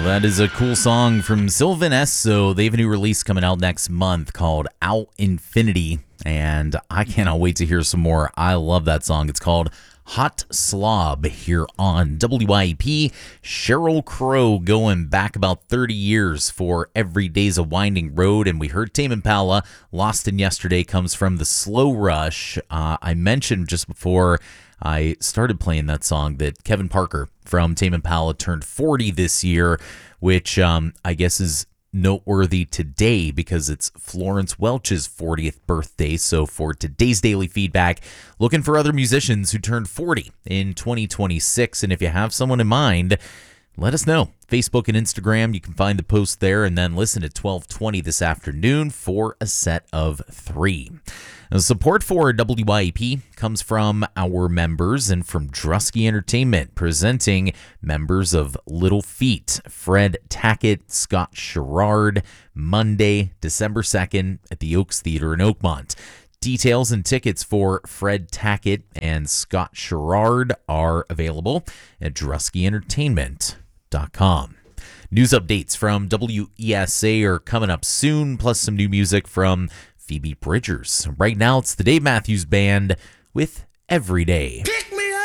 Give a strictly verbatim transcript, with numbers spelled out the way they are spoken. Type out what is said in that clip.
That is a cool song from Sylvan Esso. They have a new release coming out next month called Out Infinity, and I cannot wait to hear some more. I love that song. It's called Hot Slob here on W I E P. Sheryl Crow going back about thirty years for Every Day's a Winding Road, and we heard Tame Impala. Lost in Yesterday comes from the Slow Rush. Uh, I mentioned just before I started playing that song that Kevin Parker from Tame Impala turned forty this year, which um, I guess is noteworthy today because it's Florence Welch's fortieth birthday. So for today's daily feedback, looking for other musicians who turned forty in twenty twenty-six. And if you have someone in mind, let us know. Facebook and Instagram, you can find the post there, and then listen at twelve twenty this afternoon for a set of three. Now, support for W I E P comes from our members and from Drusky Entertainment, presenting members of Little Feat, Fred Tackett, Scott Sherrard, Monday, December second at the Oaks Theater in Oakmont. Details and tickets for Fred Tackett and Scott Sherrard are available at drusky entertainment dot com. News updates from W E S A are coming up soon, plus some new music from Phoebe Bridgers. Right now, it's the Dave Matthews Band with Every Day.